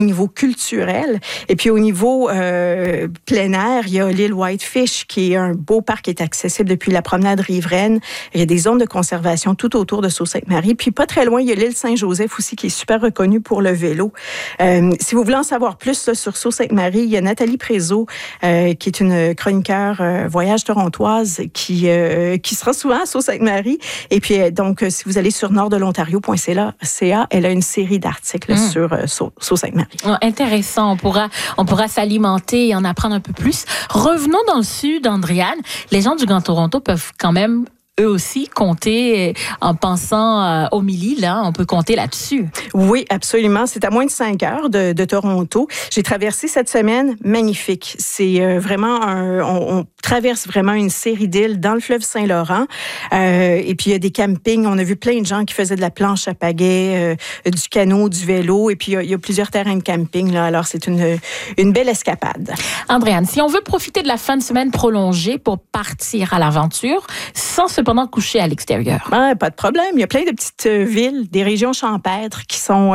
Au niveau culturel. Et puis au niveau plein air, il y a l'île Whitefish, qui est un beau parc qui est accessible depuis la promenade riveraine. Il y a des zones de conservation tout autour de Sault-Sainte-Marie. Puis pas très loin, il y a l'île Saint-Joseph aussi, qui est super reconnue pour le vélo. Si vous voulez en savoir plus là, sur Sault-Sainte-Marie, il y a Nathalie Prézot, qui est une chroniqueur voyage torontoise, qui sera souvent à Sault-Sainte-Marie. Et puis donc, si vous allez sur norddelontario.ca, elle a une série d'articles sur Sault-Sainte-Marie. Intéressant, on pourra s'alimenter et en apprendre un peu plus. Revenons dans le sud, Andréane. Les gens du Grand Toronto peuvent quand même eux aussi compter en pensant au Mili, là, on peut compter là-dessus. Oui, absolument. C'est à moins de 5 heures de Toronto. J'ai traversé cette semaine, magnifique. C'est vraiment on traverse vraiment une série d'îles dans le fleuve Saint-Laurent. Et puis il y a des campings. On a vu plein de gens qui faisaient de la planche à pagaie, du canot, du vélo. Et puis il y a plusieurs terrains de camping là. Alors c'est une belle escapade. Andréane, si on veut profiter de la fin de semaine prolongée pour partir à l'aventure, sans cependant coucher à l'extérieur. Pas de problème. Il y a plein de petites villes, des régions champêtres qui sont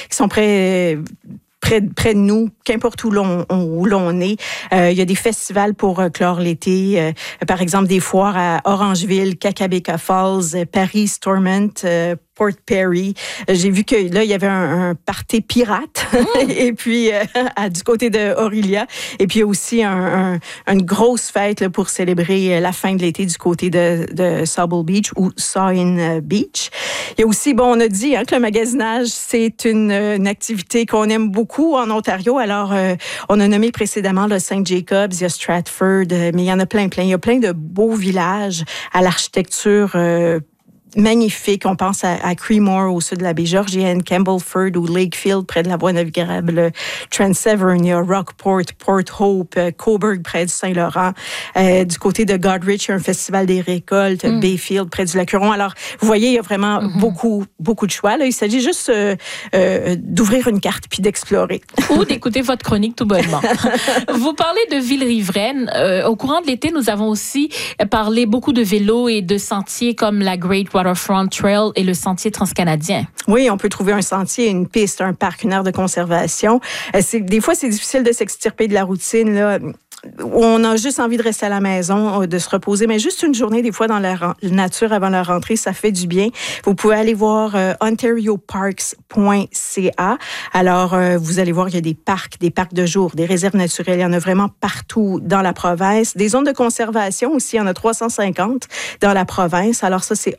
près de nous, qu'importe où l'on est. Il y a des festivals pour clore l'été. Par exemple, des foires à Orangeville, Kakabeka Falls, Paris, Stormont, Port Perry. J'ai vu que là, il y avait un party pirate. Et puis, du côté de Orillia. Et puis, il y a aussi une grosse fête là, pour célébrer la fin de l'été du côté de Sauble Beach ou Sawin Beach. Il y a aussi, on a dit que le magasinage, c'est une activité qu'on aime beaucoup en Ontario. Alors, on a nommé précédemment le St. Jacobs, il y a Stratford, mais il y en a plein. Il y a plein de beaux villages à l'architecture magnifique. On pense à Creemore au sud de la baie Georgienne, Campbellford ou Lakefield près de la voie navigable Trans-Severn, il y a Rockport, Port Hope, Cobourg près du Saint-Laurent. Du côté de Goderich, il y a un festival des récoltes, Bayfield près du lac Huron. Alors, vous voyez, il y a vraiment beaucoup de choix. Là, il s'agit juste d'ouvrir une carte puis d'explorer. Ou d'écouter votre chronique tout bonnement. Vous parlez de villes riveraines. Au courant de l'été, nous avons aussi parlé beaucoup de vélos et de sentiers comme la Great Waterfront Trail et le sentier transcanadien. Oui, on peut trouver un sentier, une piste, un parc, une aire de conservation. Des fois, c'est difficile de s'extirper de la routine, là. On a juste envie de rester à la maison, de se reposer, mais juste une journée, des fois, dans la nature avant la rentrée, ça fait du bien. Vous pouvez aller voir ontarioparks.ca. Alors, vous allez voir, il y a des parcs de jour, des réserves naturelles. Il y en a vraiment partout dans la province. Des zones de conservation aussi, il y en a 350 dans la province. Alors, ça, c'est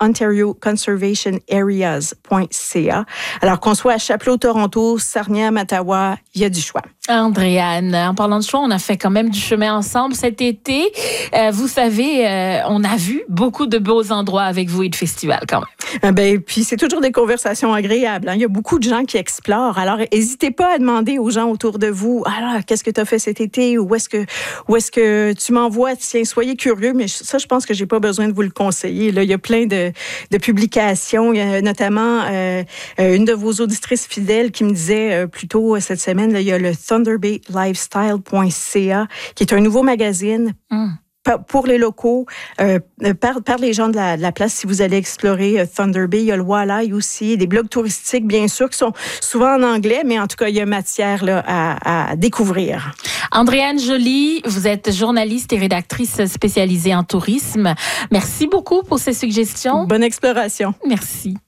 ontarioconservationareas.ca. Alors, qu'on soit à Chapleau, Toronto, Sarnia, Mattawa, il y a du choix. Andréane, en parlant de choix, on a fait quand même du chemin ensemble cet été. Vous savez, on a vu beaucoup de beaux endroits avec vous et de festivals quand même. Puis c'est toujours des conversations agréables. Il y a beaucoup de gens qui explorent. Alors, n'hésitez pas à demander aux gens autour de vous, alors, qu'est-ce que tu as fait cet été? Où est-ce que tu m'envoies? Tiens, soyez curieux. Mais ça, je pense que j'ai pas besoin de vous le conseiller. Là, il y a plein de publications. Il y a notamment une de vos auditrices fidèles qui me disait plus tôt cette semaine, là, il y a le thunderbaylifestyle.ca qui est un nouveau magazine pour les locaux, par les gens de la place. Si vous allez explorer Thunder Bay, il y a le Walleye aussi, des blogs touristiques, bien sûr, qui sont souvent en anglais, mais en tout cas, il y a matière là, à découvrir. Andréane Joly, vous êtes journaliste et rédactrice spécialisée en tourisme. Merci beaucoup pour ces suggestions. Bonne exploration. Merci.